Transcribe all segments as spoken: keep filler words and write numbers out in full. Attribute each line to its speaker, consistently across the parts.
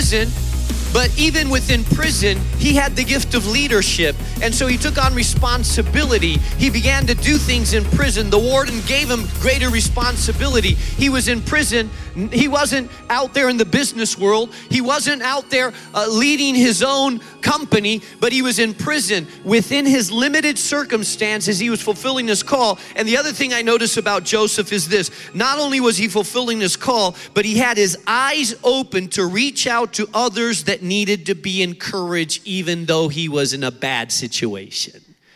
Speaker 1: prison, but even within prison, he had the gift of leadership. And so he took on responsibility. He began to do things in prison. The warden gave him greater responsibility. He was in prison. He wasn't out there in the business world. He wasn't out there uh, leading his own company, but he was in prison. Within his limited circumstances, he was fulfilling his call. And the other thing I notice about Joseph is this. Not only was he fulfilling his call, but he had his eyes open to reach out to others that needed to be encouraged, even though he was in a bad situation.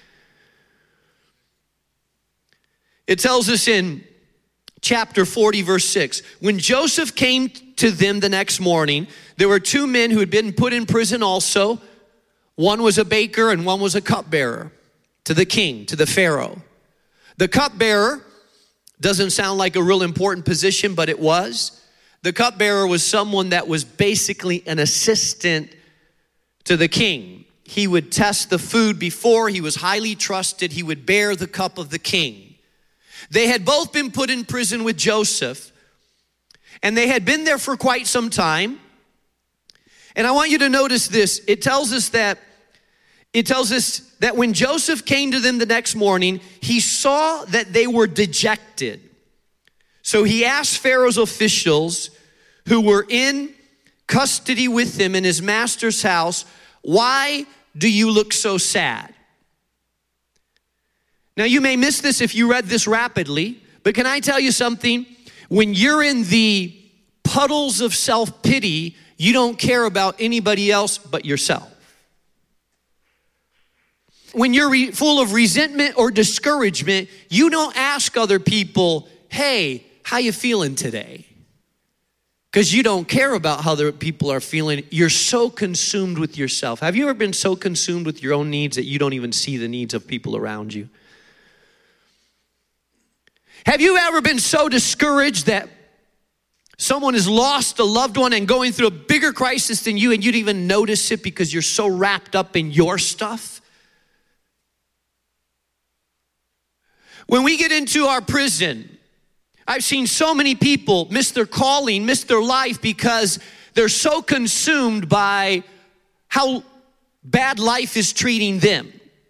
Speaker 1: It tells us in chapter forty, verse six, when Joseph came to them the next morning, there were two men who had been put in prison also. One was a baker and one was a cupbearer to the king, to the Pharaoh. The cupbearer doesn't sound like a real important position, but it was. The cupbearer was someone that was basically an assistant to the king. He would test the food before. He was highly trusted. He would bear the cup of the king. They had both been put in prison with Joseph, and they had been there for quite some time. And I want you to notice this. It tells us that it tells us that when Joseph came to them the next morning, he saw that they were dejected. So he asked Pharaoh's officials who were in custody with him in his master's house, "Why do you look so sad?" Now, you may miss this if you read this rapidly, but can I tell you something? When you're in the puddles of self-pity, you don't care about anybody else but yourself. When you're re- full of resentment or discouragement, you don't ask other people, "Hey, how you feeling today?" Because you don't care about how other people are feeling. You're so consumed with yourself. Have you ever been so consumed with your own needs that you don't even see the needs of people around you? Have you ever been so discouraged that someone has lost a loved one and going through a bigger crisis than you, and you didn't even notice it because you're so wrapped up in your stuff? When we get into our prison, I've seen so many people miss their calling, miss their life because they're so consumed by how bad life is treating them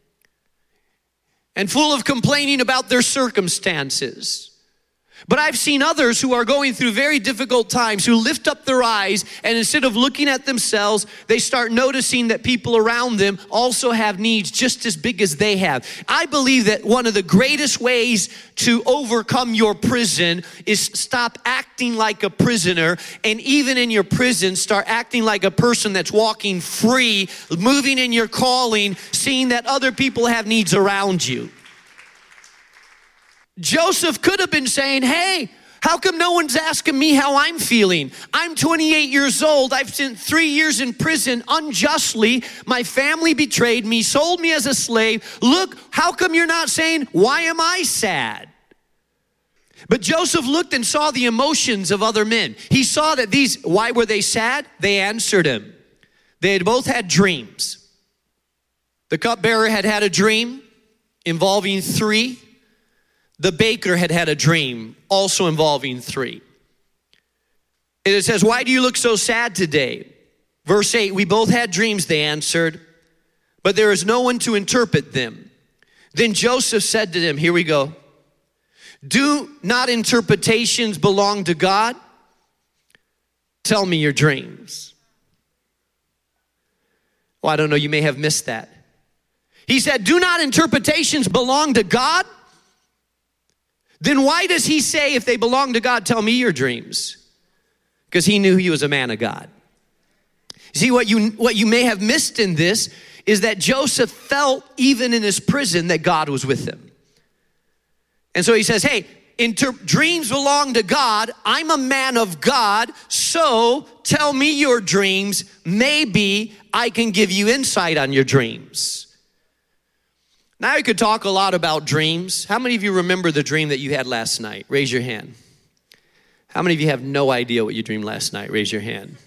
Speaker 1: and full of complaining about their circumstances. But I've seen others who are going through very difficult times who lift up their eyes, and instead of looking at themselves, they start noticing that people around them also have needs just as big as they have. I believe that one of the greatest ways to overcome your prison is stop acting like a prisoner, and even in your prison, start acting like a person that's walking free, moving in your calling, seeing that other people have needs around you. Joseph could have been saying, "Hey, how come no one's asking me how I'm feeling? I'm twenty-eight years old. I've spent three years in prison unjustly. My family betrayed me, sold me as a slave. Look, how come you're not saying, why am I sad?" But Joseph looked and saw the emotions of other men. He saw that these, why were they sad? They answered him. They had both had dreams. The cupbearer had had a dream involving three. The baker had had a dream also involving three. And it says, "Why do you look so sad today?" Verse eight, "We both had dreams," they answered, "but there is no one to interpret them." Then Joseph said to them, here we go, "Do not interpretations belong to God? Tell me your dreams." Well, I don't know, you may have missed that. He said, "Do not interpretations belong to God?" Then why does he say, if they belong to God, tell me your dreams? Because he knew he was a man of God. See, what you what you may have missed in this is that Joseph felt even in his prison that God was with him. And so he says, hey, inter- dreams belong to God. I'm a man of God, so tell me your dreams. Maybe I can give you insight on your dreams. Now, I could talk a lot about dreams. How many of you remember the dream that you had last night? Raise your hand. How many of you have no idea what you dreamed last night? Raise your hand.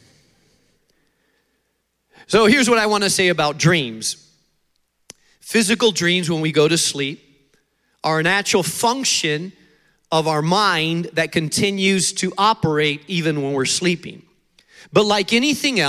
Speaker 1: So here's what I want to say about dreams. Physical dreams when we go to sleep are a natural function of our mind that continues to operate even when we're sleeping. But like anything else,